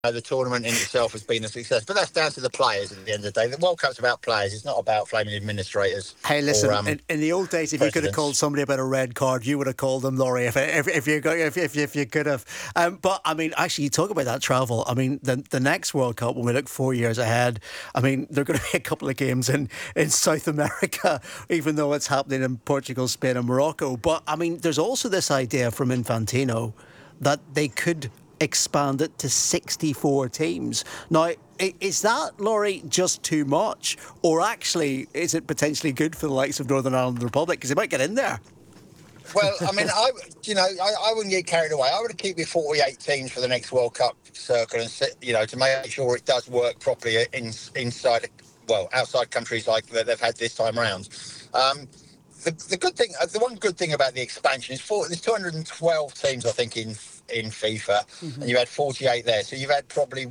the tournament in itself has been a success, but that's down to the players at the end of the day. The World Cup's about players. It's not about flaming administrators. Hey, listen, or, in the old days, if you could have called somebody about a red card, you would have called them, Laurie, if you could have. But, I mean, actually, you talk about that travel. I mean, the next World Cup, when we look 4 years ahead, I mean, there are going to be a couple of games in South America, even though it's happening in Portugal, Spain and Morocco. But, I mean, there's also this idea from Infantino that they could expand it to 64 teams. Now, is that, Laurie, just too much? Or actually, is it potentially good for the likes of Northern Ireland Republic? Because they might get in there. Well, I mean, I wouldn't get carried away. I would keep it 48 teams for the next World Cup circle and, to make sure it does work properly outside countries like that they've had this time round. The good thing, the one good thing about the expansion is there's 212 teams, I think, in FIFA, and you had 48 there. So you've had probably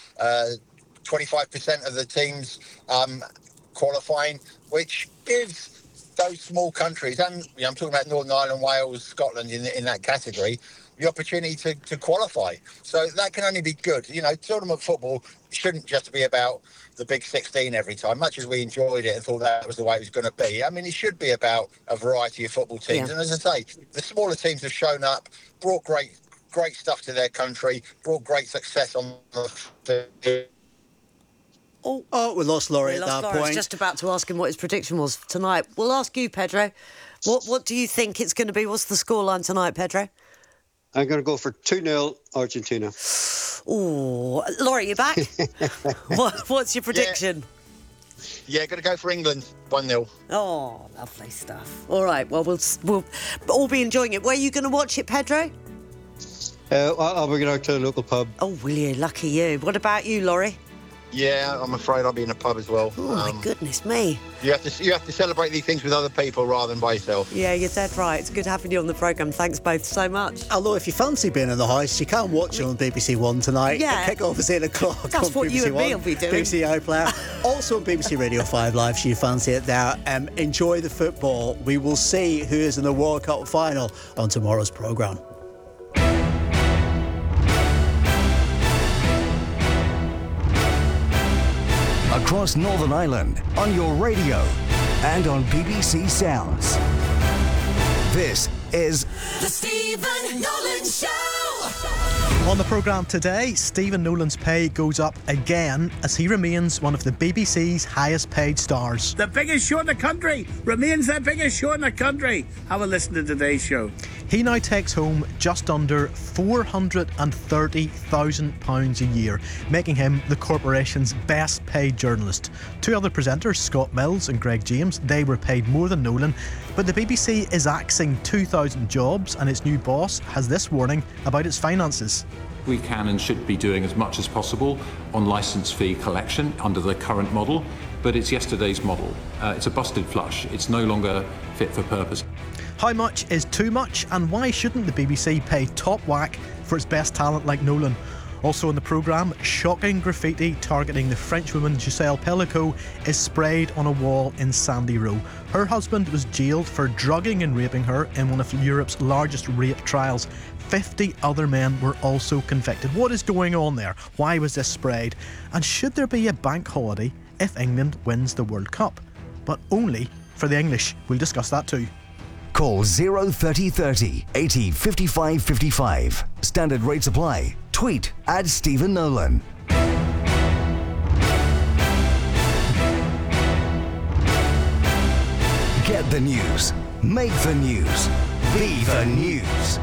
25% of the teams qualifying, which gives those small countries, and I'm talking about Northern Ireland, Wales, Scotland in that category, the opportunity to qualify. So that can only be good. Tournament football shouldn't just be about the big 16 every time, much as we enjoyed it and thought that was the way it was going to be. I mean, it should be about a variety of football teams. Yeah. And as I say, the smaller teams have shown up, brought great stuff to their country, brought great success on the... Oh, we lost Laurie at that point. I was just about to ask him what his prediction was tonight. We'll ask you, Pedro. What do you think it's going to be? What's the scoreline tonight, Pedro? I'm going to go for 2-0 Argentina. Oh, Laurie, you back? What's your prediction? Yeah, going to go for England, 1-0. Oh, lovely stuff. All right, well, we'll all be enjoying it. Where are you going to watch it, Pedro? I'll bring it out to a local pub. Oh, will you? Lucky you. What about you, Laurie? Yeah, I'm afraid I'll be in a pub as well. Oh, my goodness me. You have to celebrate these things with other people rather than by yourself. Yeah, you're dead right. It's good having you on the programme. Thanks both so much. Although, if you fancy being in the house, you can watch it on BBC One tonight. Yeah. The kick-off is 8 o'clock. That's what BBC you and me will be doing. BBC iPlayer. Also on BBC Radio 5 Live, so you fancy it there. Enjoy the football. We will see who is in the World Cup final on tomorrow's programme. Across Northern Ireland, on your radio, and on BBC Sounds. This is The Stephen Nolan Show. On the programme today, Stephen Nolan's pay goes up again as he remains one of the BBC's highest paid stars. The biggest show in the country remains the biggest show in the country. Have a listen to today's show. He now takes home just under £430,000 a year, making him the corporation's best paid journalist. Two other presenters, Scott Mills and Greg James, they were paid more than Nolan. But the BBC is axing 2,000 jobs, and its new boss has this warning about its finances. We can and should be doing as much as possible on licence fee collection under the current model, but it's yesterday's model. It's a busted flush. It's no longer fit for purpose. How much is too much, and why shouldn't the BBC pay top whack for its best talent like Nolan? Also on the programme, shocking graffiti targeting the Frenchwoman Giselle Pellicot is sprayed on a wall in Sandy Row. Her husband was jailed for drugging and raping her in one of Europe's largest rape trials. 50 other men were also convicted. What is going on there? Why was this sprayed? And should there be a bank holiday if England wins the World Cup? But only for the English. We'll discuss that too. Call 03030 80 55 55. Standard rates apply. Tweet at Stephen Nolan. Get the news. Make the news. Be the news.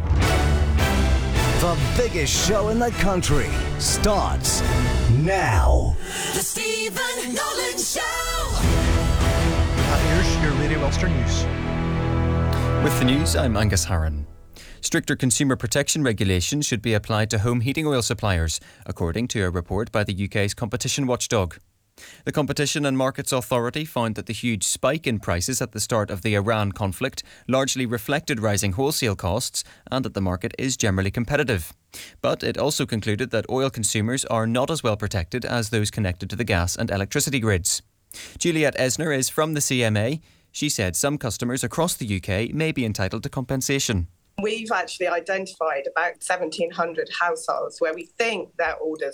The biggest show in the country starts now. The Stephen Nolan Show. And here's your Radio Ulster News. With the news, I'm Angus Harron. Stricter consumer protection regulations should be applied to home heating oil suppliers, according to a report by the UK's competition watchdog. The Competition and Markets Authority found that the huge spike in prices at the start of the Iran conflict largely reflected rising wholesale costs and that the market is generally competitive. But it also concluded that oil consumers are not as well protected as those connected to the gas and electricity grids. Juliette Esner is from the CMA. She said some customers across the UK may be entitled to compensation. We've actually identified about 1,700 households where we think their orders